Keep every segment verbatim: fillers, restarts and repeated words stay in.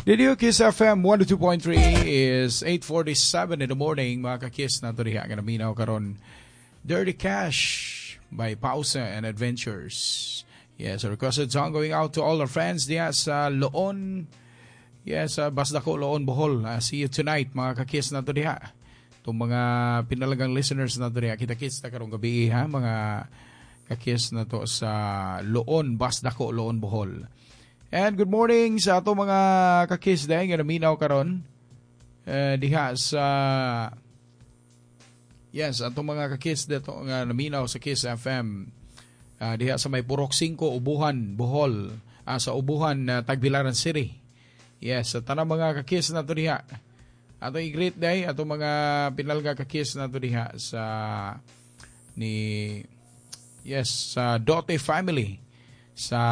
Radio Kiss F M one oh two point three is eight forty-seven in the morning. Mga ka-Kiss na ito diha nga naminaw karon. Dirty Cash by Pausa and Adventures. Yes, a requested song going out to all our friends diha sa Loon. Yes, uh, Basdako, Loon, Bohol. Uh, see you tonight, mga ka-Kiss na ito diha. Itong mga pinalagang listeners na ito diha. Kita-Kiss na karong gabi, ha? Mga ka-Kiss na ito sa Loon, Basdako, Loon, Bohol. And good morning sa ato mga ka-Kiss dahil nga naminaw karon uh, diha sa yes, ato mga ka-Kiss dito nga naminaw sa Kiss F M uh, diha sa may Purok five, Ubuhan, Bohol, uh, sa Ubuhan, uh, Tagbilaran City. Yes, sa tanang mga ka-Kiss na to diha. Ato i-greet day ato mga pinalga ka-Kiss na to diha sa ni yes, sa Dote family sa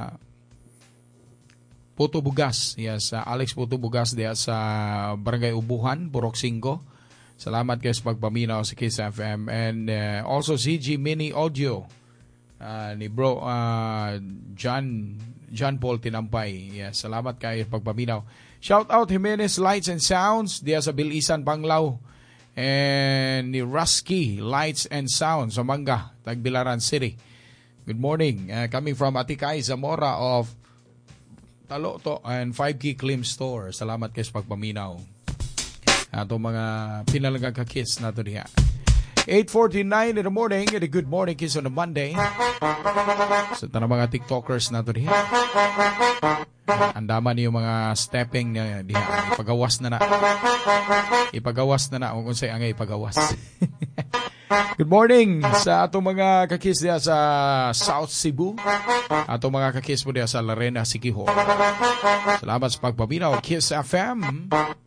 Puto Bugas, yes, uh, Alex Puto Bugas diya sa Barangay Ubuhan, Purok five. Salamat kayo sa pagpaminaw sa Kiss F M. And uh, also C G Mini Audio uh, ni bro uh, John John Paul Tinampay. Yes, salamat kayo sa pagpaminaw. Shout out Jimenez Lights and Sounds diya sa Bilisan, Panglao. And ni Rusky Lights and Sounds sa Manga, Tagbilaran City. Good morning. Uh, coming from Atikay Zamora of Talo to and five Key Clim Store. Salamat kayo sa pagpaminaw. Ato mga pinalagang ka-Kiss na ito diha. eight forty-nine in the morning. And a good morning kiss on a Monday. Sa tanang mga TikTokers na ito diha. Andaman yung mga stepping na diha. Ipagawas na na. Ipagawas na na. Kung sa'y angay ipagawas. Good morning sa atong mga ka-Kiss diya sa South Cebu. Atong mga ka-Kiss mo diya sa Larena, Siquijor. Salamat sa pagpabinaw. Kiss F M.